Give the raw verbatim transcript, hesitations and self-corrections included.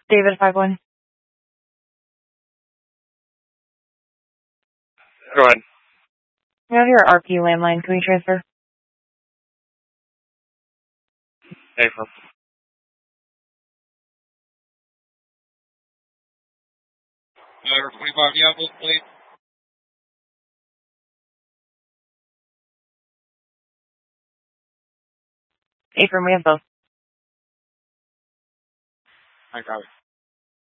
David five one. Go ahead. Out here at R P landline. Can we transfer? April. Number twenty-five, yeah, please. Apron, we have both. I got it.